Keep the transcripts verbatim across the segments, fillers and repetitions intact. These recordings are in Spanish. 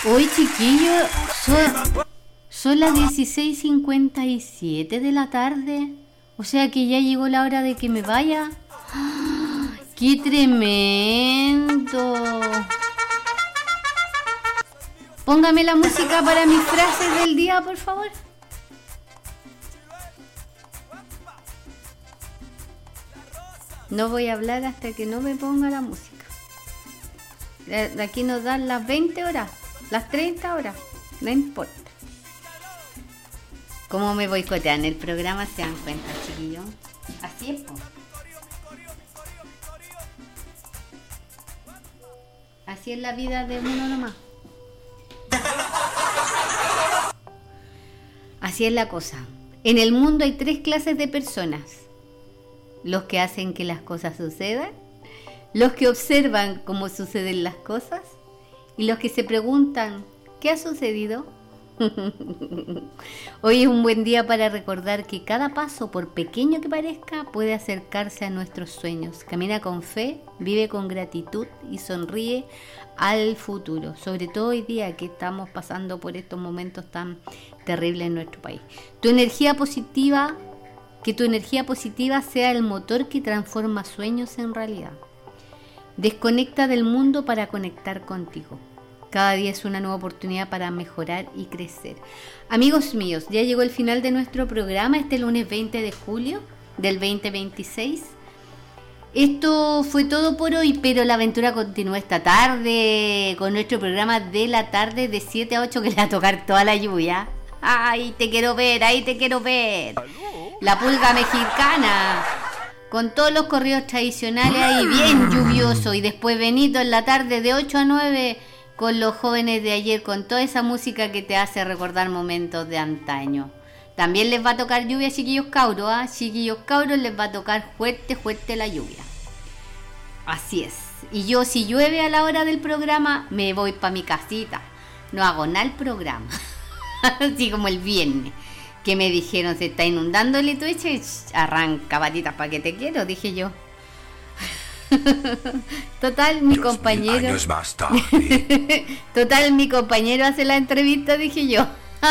Hoy, chiquillos, son, son las dieciséis cincuenta y siete de la tarde. O sea que ya llegó la hora de que me vaya. ¡Ah! ¡Qué tremendo! Póngame la música para mis frases del día, por favor. No voy a hablar hasta que no me ponga la música. De aquí nos dan las veinte horas, las treinta horas, no importa. ¿Cómo me boicotean el programa? ¿Se dan cuenta, chiquillos? Así es, po. Así es la vida de uno nomás. Así es la cosa. En el mundo hay tres clases de personas. Los que hacen que las cosas sucedan, los que observan cómo suceden las cosas y los que se preguntan, ¿qué ha sucedido? Hoy es un buen día para recordar que cada paso, por pequeño que parezca, puede acercarse a nuestros sueños. Camina con fe, vive con gratitud y sonríe al futuro. Sobre todo hoy día que estamos pasando por estos momentos tan terribles en nuestro país. Tu energía positiva, que tu energía positiva sea el motor que transforma sueños en realidad. Desconecta del mundo para conectar contigo. Cada día es una nueva oportunidad para mejorar y crecer. Amigos míos, ya llegó el final de nuestro programa este lunes veinte de julio del veinte veintiséis. Esto fue todo por hoy, pero la aventura continúa esta tarde con nuestro programa de la tarde de siete a ocho que le va a tocar toda la lluvia. ¡Ay, te quiero ver! ¡Ahí te quiero ver! La pulga mexicana. Con todos los corridos tradicionales ahí bien lluvioso. Y después Benito en la tarde de ocho a nueve con los jóvenes de ayer, con toda esa música que te hace recordar momentos de antaño. También les va a tocar lluvia, chiquillos cabros, ¿ah? ¿eh? Chiquillos cabros, les va a tocar fuerte, fuerte la lluvia. Así es. Y yo, si llueve a la hora del programa, me voy para mi casita. No hago nada el programa. Así como el viernes, que me dijeron, se está inundando el Twitch, arranca patitas para que te quiero, dije yo. Total, mi Dios compañero años más tarde. Total, mi compañero hace la entrevista, dije yo.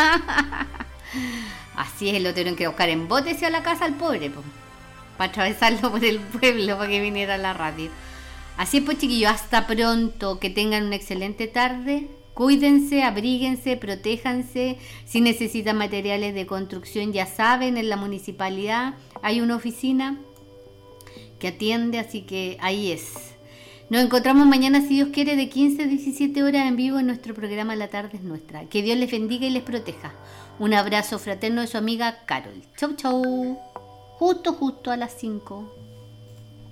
Así es, lo tuvieron que buscar en bote hacia la casa al pobre, po, para atravesarlo por el pueblo para que viniera a la radio. Así es, pues chiquillos, hasta pronto, que tengan una excelente tarde. Cuídense, abríguense, protéjanse. Si necesitan materiales de construcción, ya saben, en la municipalidad hay una oficina que atiende, así que ahí es. Nos encontramos mañana, si Dios quiere, de quince a diecisiete horas en vivo en nuestro programa La Tarde es Nuestra. Que Dios les bendiga y les proteja. Un abrazo fraterno de su amiga Carol. Chau, chau. Justo, justo a las cinco.